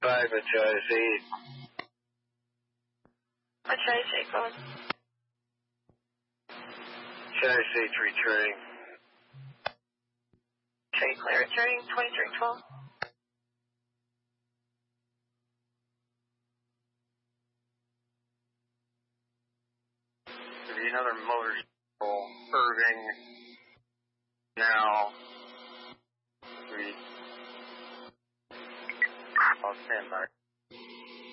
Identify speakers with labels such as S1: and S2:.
S1: 5 at Chelsea.
S2: What's Chelsea code?
S1: Chelsea 3 turning.
S2: Tree clear, turning 2312.
S1: There'll be another motorcycle, Irving. Now, 3. I'll stand by.